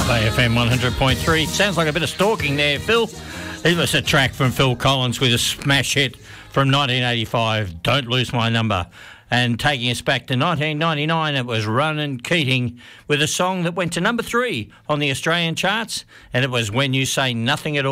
FM 100.3. Sounds like a bit of stalking there, Phil. It was a track from Phil Collins with a smash hit from 1985, Don't Lose My Number. And taking us back to 1999, it was Ronan Keating with a song that went to number 3 on the Australian charts, and it was When You Say Nothing at All.